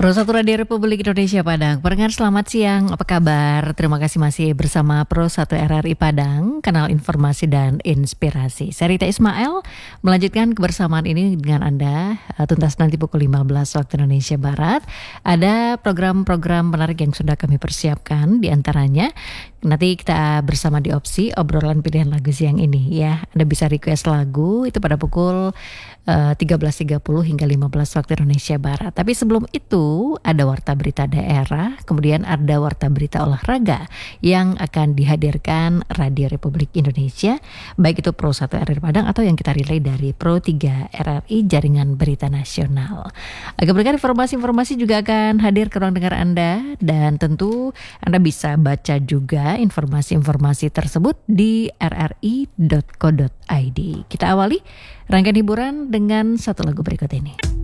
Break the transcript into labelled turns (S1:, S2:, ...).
S1: Pro 1 Radio Republik Indonesia Padang. Pendengar selamat siang, apa kabar? Terima kasih masih bersama Pro 1 RRI Padang, kanal informasi dan inspirasi. Saya Rita Ismail melanjutkan kebersamaan ini dengan Anda tuntas nanti pukul 15 waktu Indonesia Barat. Ada program-program menarik yang sudah kami persiapkan, di antaranya nanti kita bersama di opsi obrolan pilihan lagu siang ini ya. Anda bisa request lagu itu pada pukul 13.30 hingga 15 waktu Indonesia Barat. Tapi sebelum itu ada warta berita daerah, kemudian ada warta berita olahraga yang akan dihadirkan Radio Republik Indonesia, baik itu Pro 1 RRI Padang atau yang kita relay dari Pro 3 RRI Jaringan Berita Nasional. Kemudian informasi-informasi juga akan hadir ke ruang dengar Anda, dan tentu Anda bisa baca juga informasi-informasi tersebut di rri.co.id. Kita awali rangkaian hiburan dengan satu lagu berikut ini.